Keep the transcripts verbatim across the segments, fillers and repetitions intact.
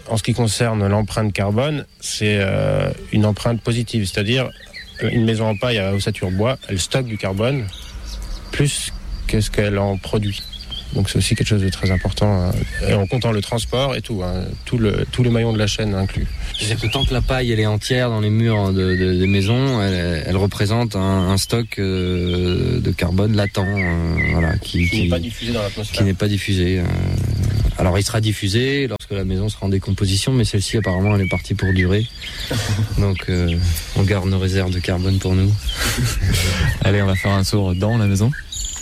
en ce qui concerne l'empreinte carbone, c'est euh, une empreinte positive, c'est-à-dire une maison en paille à ossature bois, elle stocke du carbone plus que ce qu'elle en produit. Donc c'est aussi quelque chose de très important, hein. Et en comptant le transport et tout, hein, tout le, tous les maillons de la chaîne inclus. C'est que tant que la paille elle est entière dans les murs de, de, des maisons, elle, elle représente un, un stock euh, de carbone latent, euh, voilà, qui, qui, qui n'est pas diffusé dans l'atmosphère. Qui n'est pas diffusé. Euh, alors il sera diffusé lorsque la maison sera en décomposition, mais celle-ci apparemment elle est partie pour durer. Donc euh, on garde nos réserves de carbone pour nous. Allez, on va faire un tour dans la maison.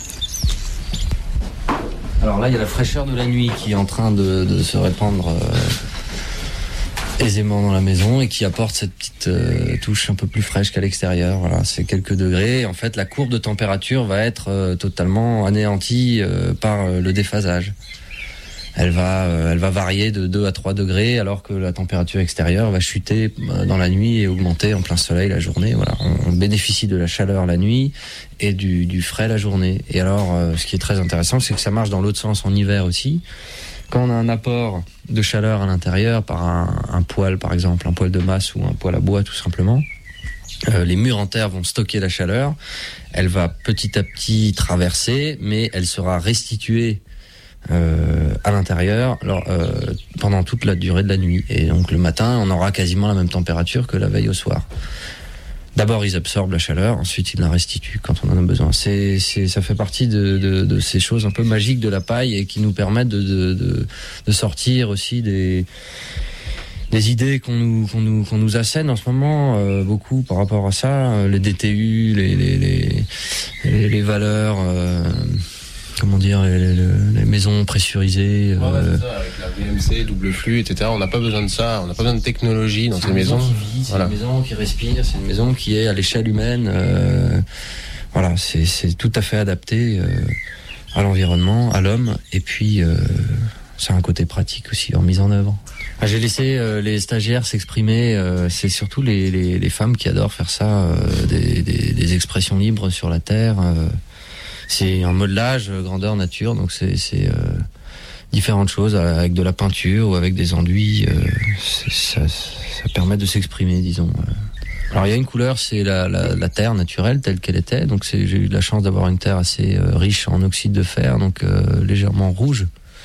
Alors là, il y a la fraîcheur de la nuit qui est en train de, de se répandre euh, aisément dans la maison et qui apporte cette petite euh, touche un peu plus fraîche qu'à l'extérieur. Voilà, c'est quelques degrés. En fait, la courbe de température va être euh, totalement anéantie euh, par euh, le déphasage. Elle va, euh, elle va varier de deux à trois degrés, alors que la température extérieure va chuter euh, dans la nuit et augmenter en plein soleil la journée. Voilà, on, on bénéficie de la chaleur la nuit et du, du frais la journée. Et alors, euh, ce qui est très intéressant, c'est que ça marche dans l'autre sens en hiver aussi. Quand on a un apport de chaleur à l'intérieur par un, un poêle, par exemple, un poêle de masse ou un poêle à bois, tout simplement, euh, les murs en terre vont stocker la chaleur. Elle va petit à petit traverser, mais elle sera restituée Euh, à l'intérieur alors, euh, pendant toute la durée de la nuit. Et donc le matin, on aura quasiment la même température que la veille au soir. D'abord, ils absorbent la chaleur, ensuite ils la restituent quand on en a besoin. C'est, c'est, ça fait partie de, de, de ces choses un peu magiques de la paille et qui nous permettent de, de, de, de sortir aussi des, des idées qu'on nous, qu'on nous, qu'on nous assène en ce moment, euh, beaucoup par rapport à ça, les D T U, les, les, les, les, les valeurs... Euh, comment dire, les, les, les maisons pressurisées. Ouais, euh... c'est ça, avec la V M C, double flux, et cetera. On n'a pas besoin de ça, on n'a pas besoin de technologie dans ces maisons. Qui vit, c'est voilà. Une maison qui respire, c'est une maison qui est à l'échelle humaine. Euh, voilà, c'est, c'est tout à fait adapté euh, à l'environnement, à l'homme, et puis euh, ça a un côté pratique aussi en mise en œuvre. Ah, j'ai laissé euh, les stagiaires s'exprimer. Euh, c'est surtout les, les, les femmes qui adorent faire ça, euh, des, des, des expressions libres sur la terre. Euh, C'est un modelage grandeur nature, donc c'est, c'est euh, différentes choses avec de la peinture ou avec des enduits. Euh, ça, ça permet de s'exprimer, disons. Alors il y a une couleur, c'est la, la, la terre naturelle telle qu'elle était. Donc c'est, j'ai eu de la chance d'avoir une terre assez euh, riche en oxyde de fer, donc euh, légèrement rouge.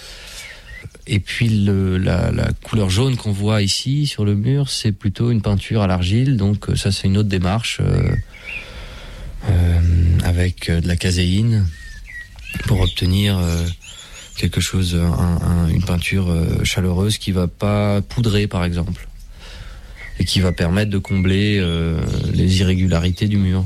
Et puis le, la, la couleur jaune qu'on voit ici sur le mur, c'est plutôt une peinture à l'argile. Donc ça c'est une autre démarche. Euh, Euh, avec euh, de la caséine pour obtenir euh, quelque chose, un, un, une peinture euh, chaleureuse qui va pas poudrer par exemple et qui va permettre de combler euh, les irrégularités du mur.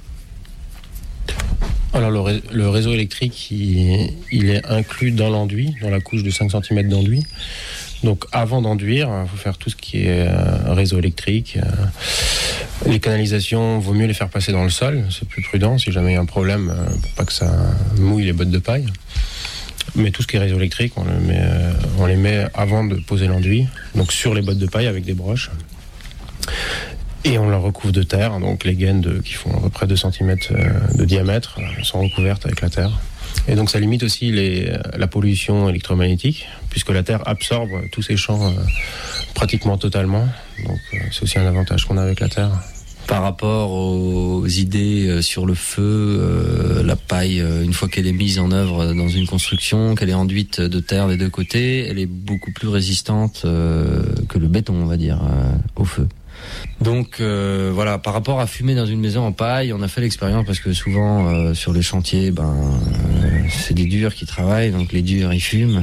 Alors le, ré- le réseau électrique il, il est inclus dans l'enduit, dans la couche de cinq centimètres d'enduit. Donc avant d'enduire, il faut faire tout ce qui est euh, réseau électrique. Euh, les canalisations, vaut mieux les faire passer dans le sol, c'est plus prudent si jamais il y a un problème, euh, pour pas que ça mouille les bottes de paille. Mais tout ce qui est réseau électrique, on, le met, euh, on les met avant de poser l'enduit, donc sur les bottes de paille avec des broches. Et on leur recouvre de terre, donc les gaines de, qui font à peu près deux centimètres de diamètre sont recouvertes avec la terre. Et donc ça limite aussi les, la pollution électromagnétique, puisque la terre absorbe tous ces champs euh, pratiquement totalement. Donc euh, c'est aussi un avantage qu'on a avec la terre. Par rapport aux idées sur le feu, euh, la paille, une fois qu'elle est mise en œuvre dans une construction, qu'elle est enduite de terre des deux côtés, elle est beaucoup plus résistante euh, que le béton, on va dire, euh, au feu. Donc euh, voilà, par rapport à fumer dans une maison en paille, on a fait l'expérience parce que souvent euh, sur les chantiers, ben euh, c'est des durs qui travaillent, donc les durs ils fument.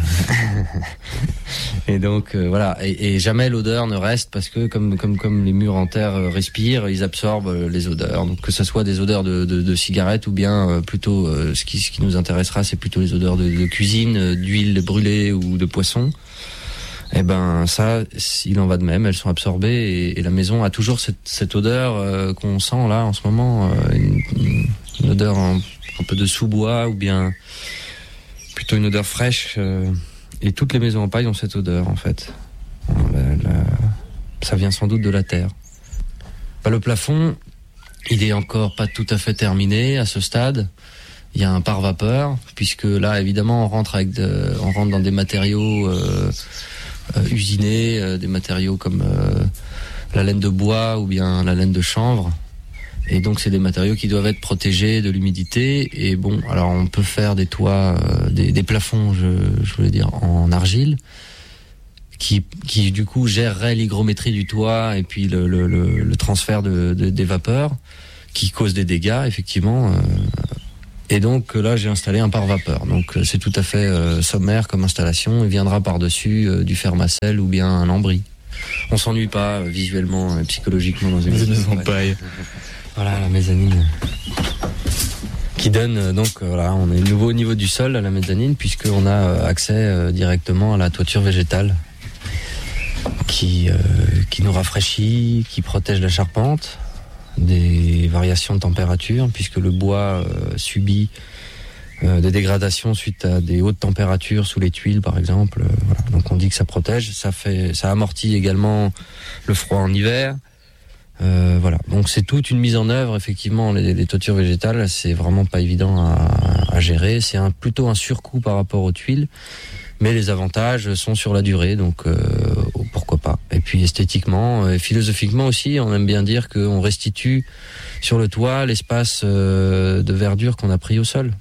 Et donc euh, voilà, et, et jamais l'odeur ne reste parce que comme comme comme les murs en terre euh, respirent, ils absorbent les odeurs. Donc que ça soit des odeurs de de, de cigarettes ou bien euh, plutôt euh, ce qui ce qui nous intéressera, c'est plutôt les odeurs de, de cuisine, d'huile brûlée ou de poisson. Eh ben ça, il en va de même, elles sont absorbées et, et la maison a toujours cette, cette odeur euh, qu'on sent là en ce moment, euh, une, une, une odeur un, un peu de sous-bois ou bien plutôt une odeur fraîche. Euh, et toutes les maisons en paille ont cette odeur en fait. La, la, ça vient sans doute de la terre. Bah, le plafond, il est encore pas tout à fait terminé à ce stade. Il y a un pare-vapeur puisque là évidemment on rentre avec de, on rentre dans des matériaux. Euh, euh, usinés, euh, des matériaux comme euh, la laine de bois ou bien la laine de chanvre. Et donc c'est des matériaux qui doivent être protégés de l'humidité. Et bon, alors on peut faire des toits, euh, des, des plafonds, je, je voulais dire, en argile, qui, qui du coup géreraient l'hygrométrie du toit et puis le, le, le, le transfert de, de, des vapeurs, qui causent des dégâts effectivement. Euh, et donc là j'ai installé un pare-vapeur. Donc c'est tout à fait euh, sommaire comme installation. Il viendra par-dessus euh, du fermacell ou bien un lambris. On s'ennuie pas euh, visuellement et psychologiquement dans une maison de paille. Voilà la mezzanine qui donne euh, donc euh, voilà, on est nouveau au niveau du sol à la mezzanine puisqu'on a euh, accès euh, directement à la toiture végétale qui euh, qui nous rafraîchit, qui protège la charpente des variations de température puisque le bois euh, subit euh, des dégradations suite à des hautes températures sous les tuiles par exemple. Euh, voilà. Donc on dit que ça protège, ça fait ça amortit également le froid en hiver. Euh, voilà, donc c'est toute une mise en œuvre effectivement. Les, les toitures végétales, c'est vraiment pas évident à, à gérer. C'est un, plutôt un surcoût par rapport aux tuiles, mais les avantages sont sur la durée, donc euh, pourquoi pas. Et puis esthétiquement et philosophiquement aussi, on aime bien dire qu'on restitue sur le toit l'espace euh, de verdure qu'on a pris au sol.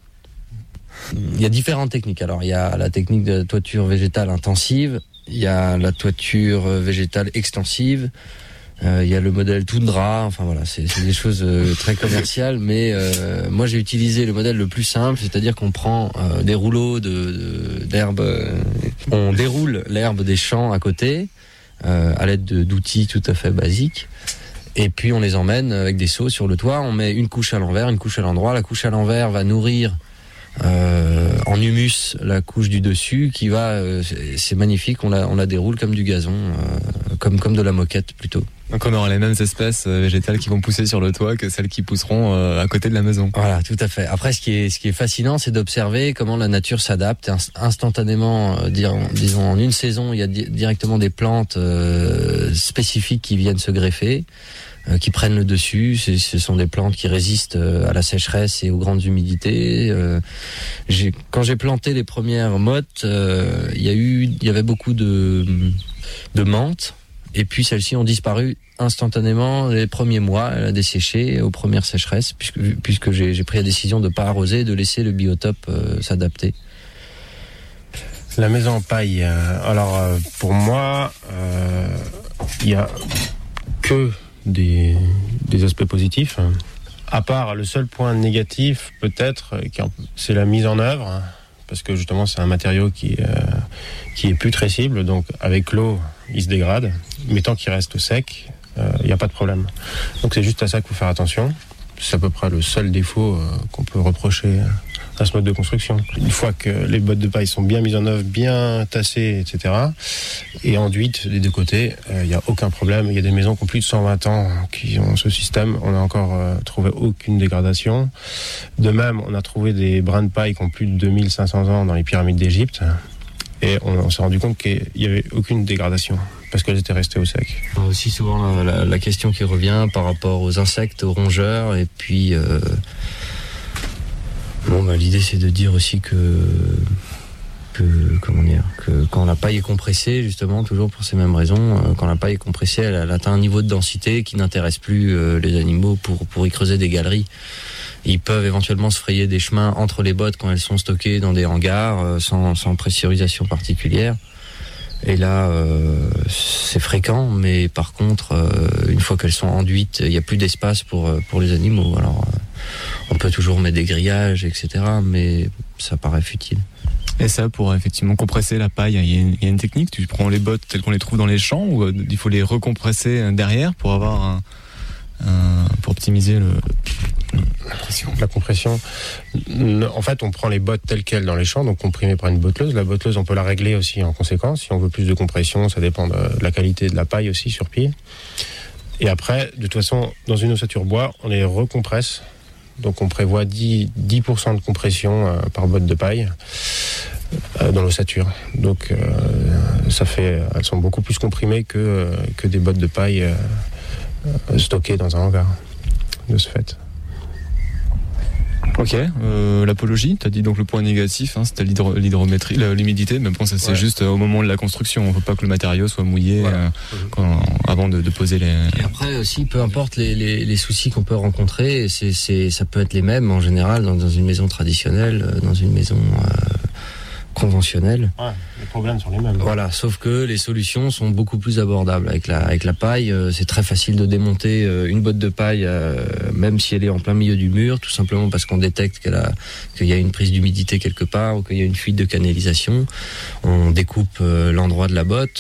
Il y a différentes techniques. Alors il y a la technique de toiture végétale intensive, il y a la toiture végétale extensive. Il euh, y a le modèle Toundra, enfin voilà, c'est, c'est des choses euh, très commerciales, mais euh, moi j'ai utilisé le modèle le plus simple, c'est-à-dire qu'on prend euh, des rouleaux de, de, d'herbe, euh, on déroule l'herbe des champs à côté, euh, à l'aide de, d'outils tout à fait basiques, et puis on les emmène avec des seaux sur le toit, on met une couche à l'envers, une couche à l'endroit, la couche à l'envers va nourrir euh, en humus la couche du dessus qui va, euh, c'est, c'est magnifique, on la, on la déroule comme du gazon, euh, comme, comme de la moquette plutôt. Donc on aura les mêmes espèces végétales qui vont pousser sur le toit que celles qui pousseront à côté de la maison. Voilà, tout à fait. Après, ce qui est, ce qui est fascinant, c'est d'observer comment la nature s'adapte instantanément. Euh, disons, en une saison, il y a di- directement des plantes euh, spécifiques qui viennent se greffer, euh, qui prennent le dessus. C'est, ce sont des plantes qui résistent à la sécheresse et aux grandes humidités. Euh, j'ai, quand j'ai planté les premières mottes, euh, il y a eu, il y avait beaucoup de, de menthes. Et puis celles-ci ont disparu instantanément les premiers mois. Elle a desséché aux premières sécheresses, puisque, puisque j'ai, j'ai pris la décision de ne pas arroser, de laisser le biotope euh, s'adapter. La maison en paille, euh, alors euh, pour moi, euh, il n'y a que des, des aspects positifs. À part le seul point négatif, peut-être, c'est la mise en œuvre, parce que justement c'est un matériau qui, euh, qui est putrescible, donc avec l'eau il se dégrade, mais tant qu'il reste sec, il euh, n'y a pas de problème. Donc c'est juste à ça qu'il faut faire attention. C'est à peu près le seul défaut euh, qu'on peut reprocher à ce mode de construction. Une fois que les bottes de paille sont bien mises en œuvre, bien tassées, et cetera, et enduites des deux côtés, il euh, n'y a aucun problème. Il y a des maisons qui ont plus de cent vingt ans qui ont ce système. On n'a encore euh, trouvé aucune dégradation. De même, on a trouvé des brins de paille qui ont plus de deux mille cinq cents ans dans les pyramides d'Égypte. Et on, on s'est rendu compte qu'il n'y avait aucune dégradation, parce qu'elles étaient restées au sec. Aussi souvent la, la, la question qui revient par rapport aux insectes, aux rongeurs, et puis euh, bon, bah, l'idée c'est de dire aussi que, que, comment dire, que quand la paille est compressée, justement, toujours pour ces mêmes raisons, euh, quand la paille est compressée, elle, elle atteint un niveau de densité qui n'intéresse plus euh, les animaux pour, pour y creuser des galeries. Ils peuvent éventuellement se frayer des chemins entre les bottes quand elles sont stockées dans des hangars, euh, sans, sans pressurisation particulière. Et là, euh, c'est fréquent, mais par contre, euh, une fois qu'elles sont enduites, il n'y a plus d'espace pour, pour les animaux. Alors, euh, on peut toujours mettre des grillages, et cetera, mais ça paraît futile. Et ça, pour effectivement compresser la paille, il y a une, il y a une technique. Tu prends les bottes telles qu'on les trouve dans les champs, ou il faut les recompresser derrière pour avoir un, un pour optimiser le... La compression. La compression. En fait, on prend les bottes telles quelles dans les champs, donc comprimées par une botteleuse. La botteleuse, on peut la régler aussi en conséquence. Si on veut plus de compression, ça dépend de la qualité de la paille aussi sur pied. Et après, de toute façon, dans une ossature bois, on les recompresse. Donc on prévoit dix pour cent de compression euh, par botte de paille euh, dans l'ossature. Donc euh, ça fait, elles sont beaucoup plus comprimées que, euh, que des bottes de paille euh, euh, stockées dans un hangar, de ce fait. Ok, euh, l'apologie, tu as dit donc le point négatif, hein, c'était l'hydro- l'hydrométrie, l'humidité, mais bon, ça c'est ouais. juste au moment de la construction, on ne veut pas que le matériau soit mouillé voilà. euh, quand, avant de, de poser les... Et après aussi, peu importe les, les, les soucis qu'on peut rencontrer, c'est, c'est, ça peut être les mêmes en général dans, dans une maison traditionnelle, dans une maison... Euh, conventionnelle. Ouais, les problèmes sont les mêmes. Voilà, sauf que les solutions sont beaucoup plus abordables. Avec la, avec la paille, euh, c'est très facile de démonter euh, une botte de paille, euh, même si elle est en plein milieu du mur, tout simplement parce qu'on détecte qu'elle a, qu'il y a une prise d'humidité quelque part ou qu'il y a une fuite de canalisation. On découpe euh, l'endroit de la botte,